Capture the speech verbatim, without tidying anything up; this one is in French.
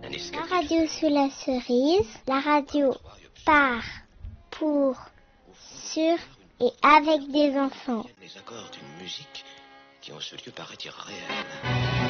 La radio sous la cerise, la radio par, pour, sur et avec des enfants. Les accords d'une musique qui en ce lieu paraît irréelle.